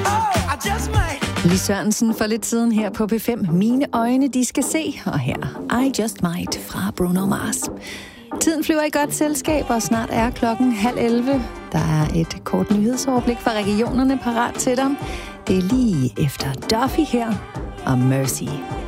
Lis Sørensen for lidt siden her på P5. Mine øjne, de skal se. Og her, I Just Might fra Bruno Mars. Tiden flyver i godt selskab, og snart er klokken 10:30. Der er et kort nyhedsoverblik fra regionerne parat til dig. Det er lige efter Duffy her og Mercy.